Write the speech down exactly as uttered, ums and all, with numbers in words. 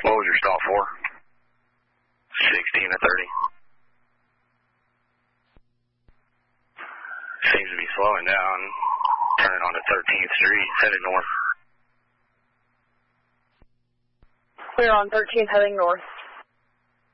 What was your stop for? sixteen to thirty. Seems to be slowing down. Turning onto thirteenth Street, headed north. Clear on thirteenth, heading north.